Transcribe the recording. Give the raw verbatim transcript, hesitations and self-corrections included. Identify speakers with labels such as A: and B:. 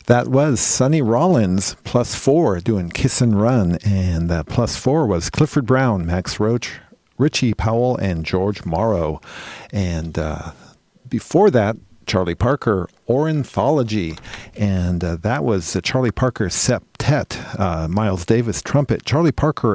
A: That was Sonny Rollins, plus four, doing Kiss and Run. And uh, plus four was Clifford Brown, Max Roach, Richie Powell, and George Morrow. And uh, before that, Charlie Parker, Ornithology. And uh, that was uh, Charlie Parker Septet, uh, Miles Davis trumpet, Charlie Parker